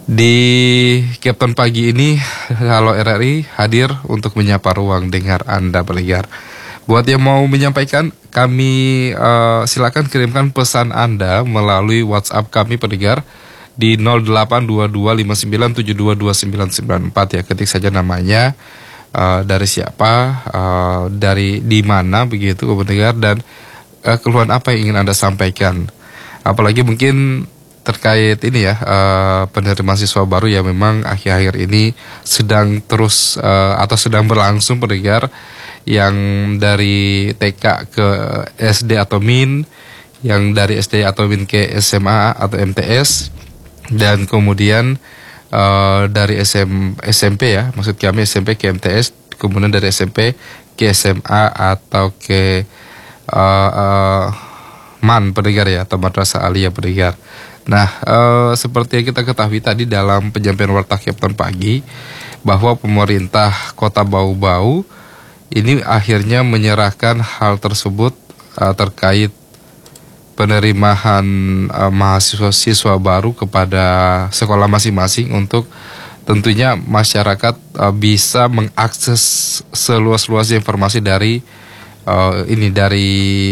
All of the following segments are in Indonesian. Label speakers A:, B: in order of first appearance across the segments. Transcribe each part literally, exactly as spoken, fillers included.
A: Di Captain Pagi ini, Halo R R I hadir untuk menyapa ruang dengar Anda pendengar. Buat yang mau menyampaikan, kami uh, silakan kirimkan pesan Anda melalui WhatsApp kami pendengar di nol delapan dua dua lima sembilan tujuh dua dua sembilan sembilan empat ya. Ketik saja namanya, uh, dari siapa, uh, dari di mana begitu pendengar, dan uh, keluhan apa yang ingin Anda sampaikan. Apalagi mungkin terkait ini ya, uh, penerimaan siswa baru yang memang akhir-akhir ini sedang terus uh, atau sedang berlangsung pendengar, yang dari T K ke S D atau Min, yang dari S D atau Min ke S M A atau M T S, dan kemudian uh, dari S M, S M P ya, maksud kami S M P ke M T S, kemudian dari S M P ke S M A atau ke uh, uh, Man pendengar ya, atau Madrasah Aliyah pendengar. Nah, uh, seperti yang kita ketahui tadi dalam penyampaian warta Captain Pagi, bahwa pemerintah Kota Bau-Bau ini akhirnya menyerahkan hal tersebut uh, terkait penerimaan uh, mahasiswa siswa baru kepada sekolah masing-masing, untuk tentunya masyarakat uh, bisa mengakses seluas-luasnya informasi dari uh, ini dari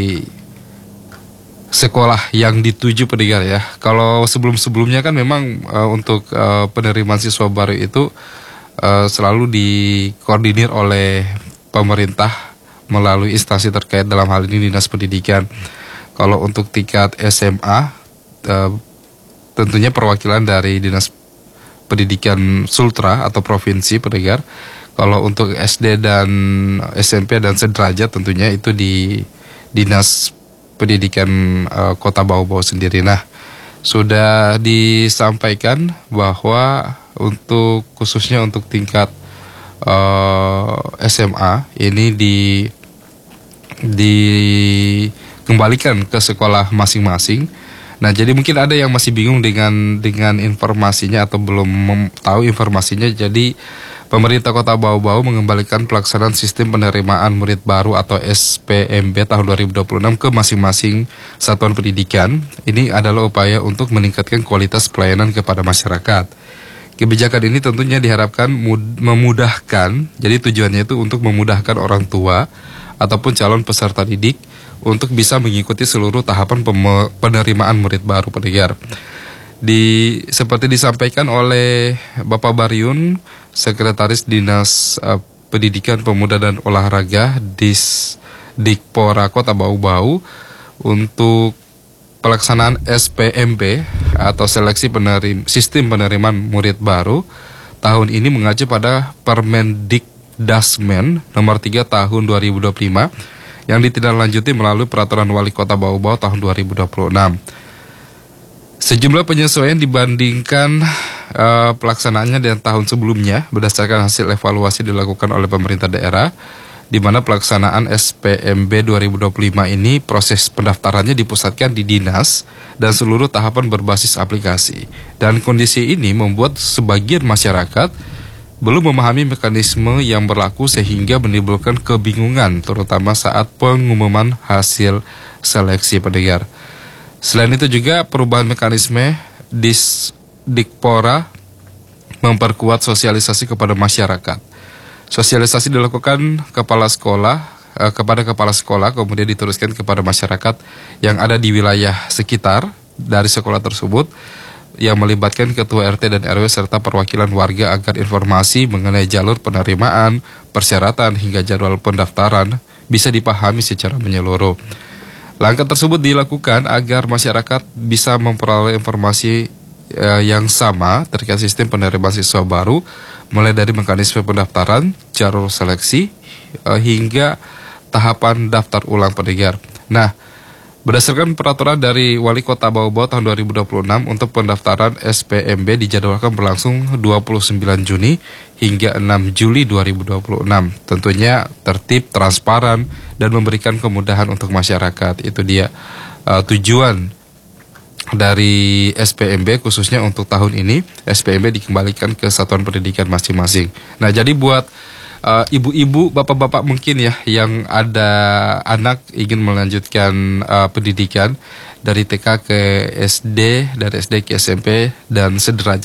A: sekolah yang dituju pendengar ya. Kalau sebelum-sebelumnya kan memang uh, untuk uh, penerimaan siswa baru itu uh, selalu dikoordinir oleh pemerintah melalui instansi terkait, dalam hal ini Dinas Pendidikan. Kalau untuk tingkat S M A, uh, tentunya perwakilan dari Dinas Pendidikan Sultra atau Provinsi pendengar. Kalau untuk S D dan S M P dan sederajat tentunya itu di Dinas Pendidikan uh, Kota Bau-Bau sendiri. Nah, sudah disampaikan bahwa untuk khususnya untuk tingkat uh, S M A ini di dikembalikan ke sekolah masing-masing. Nah, jadi mungkin ada yang masih bingung dengan dengan informasinya atau belum mem- tahu informasinya. Jadi pemerintah Kota Bau-Bau mengembalikan pelaksanaan sistem penerimaan murid baru atau S P M B tahun dua ribu dua puluh enam ke masing-masing satuan pendidikan. Ini adalah upaya untuk meningkatkan kualitas pelayanan kepada masyarakat. Kebijakan ini tentunya diharapkan mud- memudahkan, jadi tujuannya itu untuk memudahkan orang tua ataupun calon peserta didik untuk bisa mengikuti seluruh tahapan pem- penerimaan murid baru pendengar. Di seperti disampaikan oleh Bapak Baryun, Sekretaris Dinas uh, Pendidikan Pemuda dan Olahraga Dis Dikpora Kota Bau-Bau, untuk pelaksanaan S P M B atau seleksi penerim, sistem penerimaan murid baru tahun ini mengacu pada Permendikdasmen nomor tiga tahun dua ribu dua puluh lima yang ditindaklanjuti melalui Peraturan Wali Kota Bau-Bau tahun dua ribu dua puluh enam. Sejumlah penyesuaian dibandingkan uh, pelaksanaannya dengan tahun sebelumnya berdasarkan hasil evaluasi dilakukan oleh pemerintah daerah, di mana pelaksanaan S P M B dua ribu dua puluh lima ini proses pendaftarannya dipusatkan di dinas dan seluruh tahapan berbasis aplikasi. Dan kondisi ini membuat sebagian masyarakat belum memahami mekanisme yang berlaku sehingga menimbulkan kebingungan, terutama saat pengumuman hasil seleksi pendengar. Selain itu juga perubahan mekanisme Dis Dikpora memperkuat sosialisasi kepada masyarakat. Sosialisasi dilakukan kepala sekolah eh, kepada kepala sekolah, kemudian diteruskan kepada masyarakat yang ada di wilayah sekitar dari sekolah tersebut, yang melibatkan ketua R T dan R W serta perwakilan warga agar informasi mengenai jalur penerimaan, persyaratan hingga jadwal pendaftaran bisa dipahami secara menyeluruh. Langkah tersebut dilakukan agar masyarakat bisa memperoleh informasi eh, yang sama terkait sistem penerimaan siswa baru, mulai dari mekanisme pendaftaran, jalur seleksi, eh, hingga tahapan daftar ulang pendengar. Nah, berdasarkan peraturan dari Wali Kota Bau-Bau tahun dua ribu dua puluh enam, untuk pendaftaran S P M B dijadwalkan berlangsung dua puluh sembilan Juni hingga enam Juli dua ribu dua puluh enam. Tentunya tertib, transparan, dan memberikan kemudahan untuk masyarakat. Itu dia uh, tujuan dari S P M B, khususnya untuk tahun ini S P M B dikembalikan ke satuan pendidikan masing-masing. Nah, jadi buat Uh, ibu-ibu, bapak-bapak mungkin ya yang ada anak ingin melanjutkan uh, pendidikan dari T K ke S D, dari S D ke S M P dan sederajat,